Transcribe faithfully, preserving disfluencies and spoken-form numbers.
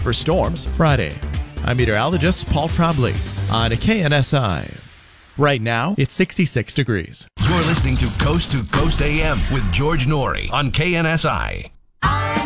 for storms Friday. I'm meteorologist Paul Trombley on K N S I. Right now, it's sixty-six degrees. You're listening to Coast to Coast A M with George Norrie on K N S I.